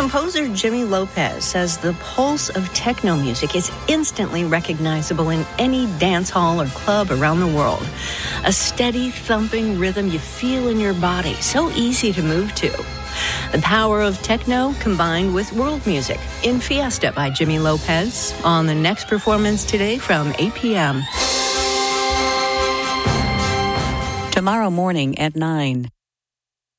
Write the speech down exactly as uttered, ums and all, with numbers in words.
Composer Jimmy Lopez says the pulse of techno music is instantly recognizable in any dance hall or club around the world. A steady, thumping rhythm you feel in your body, so easy to move to. The power of techno combined with world music in Fiesta by Jimmy Lopez on the next performance today from eight p.m. Tomorrow morning at nine.